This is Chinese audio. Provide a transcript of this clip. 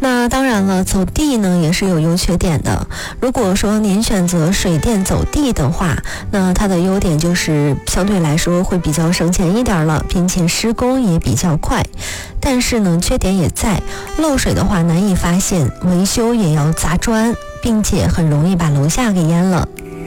那当然了，走地呢也是有优缺点的。如果说您选择水电走地的话，那它的优点就是相对来说会比较省钱一点了，并且施工也比较快。但是呢，缺点也在，漏水的话难以发现，维修也要砸砖，并且很容易把楼下给淹了。